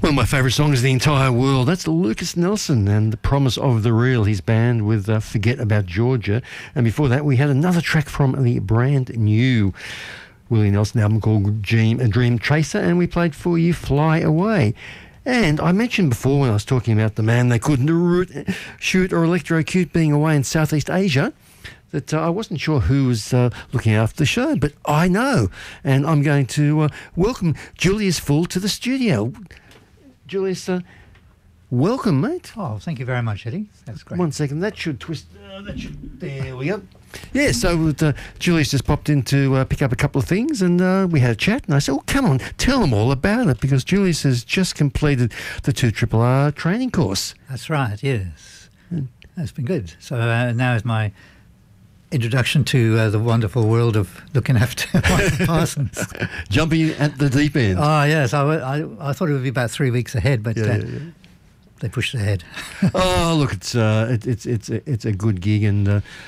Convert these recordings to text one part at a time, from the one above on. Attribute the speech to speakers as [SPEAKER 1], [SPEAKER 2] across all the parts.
[SPEAKER 1] One of my favourite songs in the entire world. That's Lucas Nelson and The Promise of the Real, his band with Forget About Georgia. And before that, we had another track from the brand new Willie Nelson album called Dream Chaser, and we played for you Fly Away. And I mentioned before when I was talking about the man they couldn't shoot or electrocute being away in Southeast Asia, that I wasn't sure who was looking after the show, but I know. And I'm going to welcome Julius Full to the studio. Julius, welcome, mate.
[SPEAKER 2] Oh, thank you very much, Eddie. That's great.
[SPEAKER 1] 1 second. That should twist. There we go. Yeah, so Julius just popped in to pick up a couple of things, and we had a chat, and I said, well, come on, tell them all about it, because Julius has just completed the 2RRR training course.
[SPEAKER 2] That's right, yes. That's been good. So now is my introduction to the wonderful world of looking after Michael Parsons.
[SPEAKER 1] Jumping at the deep end.
[SPEAKER 2] Oh, yes. I thought it would be about 3 weeks ahead, but they pushed ahead.
[SPEAKER 1] Oh, look, it's a good gig, and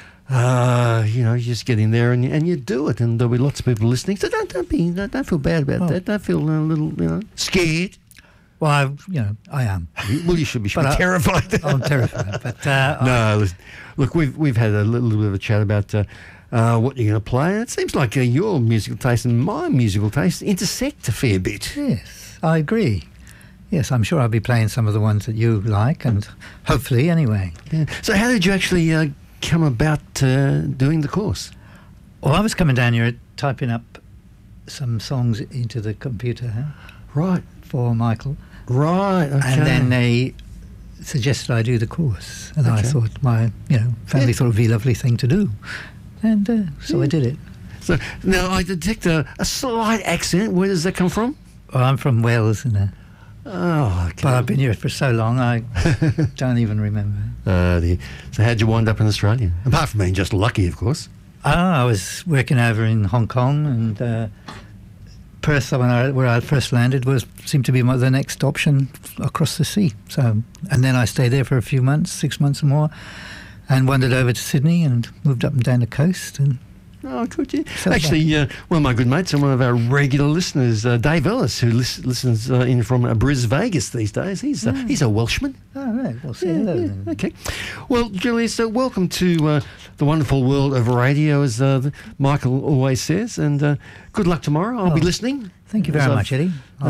[SPEAKER 1] you know, you just get in there and you do it, and there'll be lots of people listening. So don't feel bad about that. Don't feel a little scared.
[SPEAKER 2] Well, I am.
[SPEAKER 1] Well, you should be terrified.
[SPEAKER 2] I'm terrified. But
[SPEAKER 1] no, listen, look, we've had a little bit of a chat about what you're going to play, and it seems like your musical taste and my musical taste intersect a fair bit.
[SPEAKER 2] Yes, I agree. Yes, I'm sure I'll be playing some of the ones that you like, and hopefully anyway. Yeah.
[SPEAKER 1] So how did you actually come about doing the course?
[SPEAKER 2] Well, I was coming down here typing up some songs into the computer.
[SPEAKER 1] Right.
[SPEAKER 2] For Michael.
[SPEAKER 1] Right, okay.
[SPEAKER 2] And then they suggested I do the course. And I thought my family thought it would be a lovely thing to do. And so I did it. So
[SPEAKER 1] now I detect a slight accent. Where does that come from?
[SPEAKER 2] Well, I'm from Wales.
[SPEAKER 1] Oh, okay.
[SPEAKER 2] But I've been here for so long, I don't even remember.
[SPEAKER 1] So how'd you wind up in Australia? Apart from being just lucky, of course.
[SPEAKER 2] I was working over in Hong Kong, and Perth, where I first landed, seemed to be the next option across the sea. So, and then I stayed there for a few months, 6 months or more, and wandered over to Sydney and moved up and down the coast. And
[SPEAKER 1] oh, could you? Actually, one of my good mates and one of our regular listeners, Dave Ellis, who listens in from Bris Vegas these days. He's a Welshman.
[SPEAKER 2] Oh, right. Well, see hello then.
[SPEAKER 1] Okay. Well, Julius, welcome to the wonderful world of radio, as Michael always says, and good luck tomorrow. I'll be listening.
[SPEAKER 2] Thank you very much, Eddie.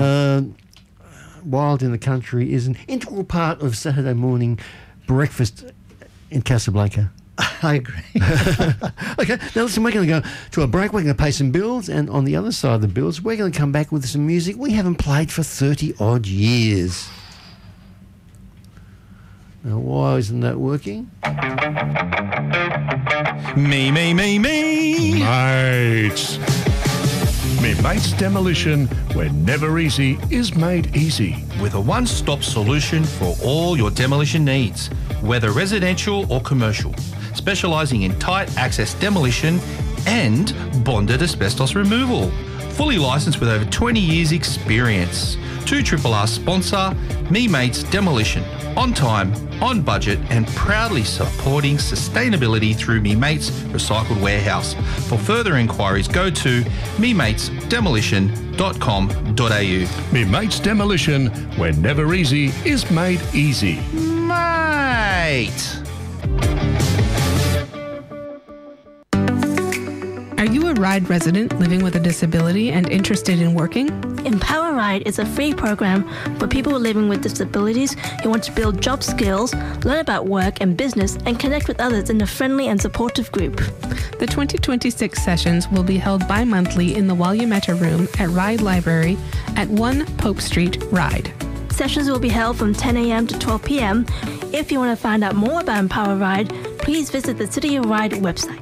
[SPEAKER 1] Wild in the Country is an integral part of Saturday morning breakfast in Casablanca.
[SPEAKER 2] I agree.
[SPEAKER 1] Okay, now listen, we're going to go to a break. We're going to pay some bills, and on the other side of the bills, we're going to come back with some music we haven't played for 30-odd years. Now, why isn't that working?
[SPEAKER 3] Me.
[SPEAKER 4] Mates. Me Mates Demolition, where never easy is made easy.
[SPEAKER 3] With a one-stop solution for all your demolition needs, whether residential or commercial. Specialising in tight access demolition and bonded asbestos removal. Fully licensed with over 20 years experience. 2RRR sponsor, Me Mates Demolition. On time, on budget, and proudly supporting sustainability through Me Mates Recycled Warehouse. For further inquiries, go to mematesdemolition.com.au.
[SPEAKER 4] Me Mates Demolition, where never easy is made easy.
[SPEAKER 3] Mate!
[SPEAKER 5] Are you a RIDE resident living with a disability and interested in working?
[SPEAKER 6] Empower RIDE is a free program for people living with disabilities who want to build job skills, learn about work and business, and connect with others in a friendly and supportive group.
[SPEAKER 5] The 2026 sessions will be held bi-monthly in the Walyametta Room at RIDE Library at 1 Pope Street, RIDE.
[SPEAKER 6] Sessions will be held from 10 a.m. to 12 p.m. If you want to find out more about Empower RIDE, please visit the City of RIDE website.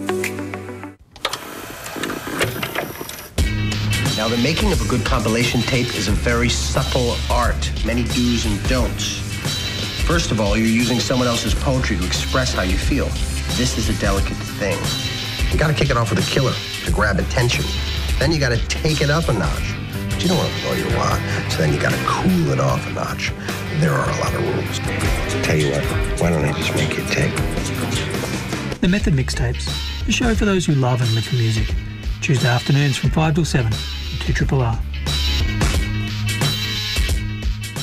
[SPEAKER 7] Now, the making of a good compilation tape is a very subtle art, many do's and don'ts. First of all, you're using someone else's poetry to express how you feel. This is a delicate thing. You gotta kick it off with a killer to grab attention. Then you gotta take it up a notch. But you don't want to blow your wad, so then you gotta cool it off a notch. There are a lot of rules. Tell you what, why don't I just make you a tape?
[SPEAKER 8] The Method Mixtapes, a show for those who love and live for music. Tuesday afternoons from 5 till 7. 2RRR.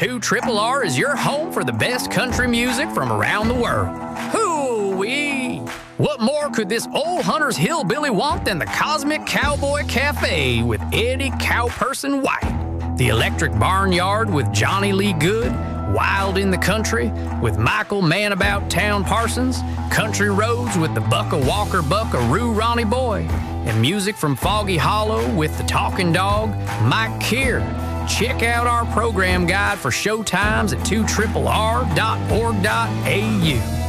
[SPEAKER 9] 2 Triple R is your home for the best country music from around the world. Hoo-wee! What more could this old hunter's hillbilly want than the Cosmic Cowboy Cafe with Eddie Cowperson White, the Electric Barnyard with Johnny Lee Good, Wild in the Country with Michael Manabout Town Parsons, Country Roads with the Bucka Walker Buckaroo Ronnie Boy, and music from Foggy Hollow with the Talking Dog, Mike Keir. Check out our program guide for show times at 2RRR.org.au.